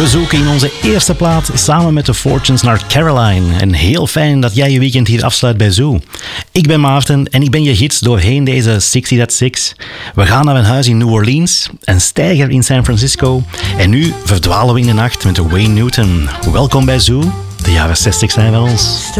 We zoeken in onze eerste plaat samen met de Fortunes naar Caroline. En heel fijn dat jij je weekend hier afsluit bij Zoo. Ik ben Maarten en ik ben je gids doorheen deze 60 That 6. We gaan naar een huis in New Orleans, een steiger in San Francisco. En nu verdwalen we in de nacht met Wayne Newton. Welkom bij Zoo. De jaren 60 zijn van ons.